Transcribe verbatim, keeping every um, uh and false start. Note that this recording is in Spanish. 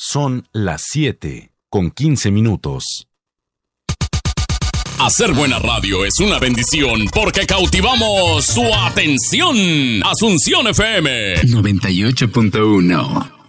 Son las siete con quince minutos. Hacer buena radio es una bendición porque cautivamos su atención. Asunción F M noventa y ocho punto uno.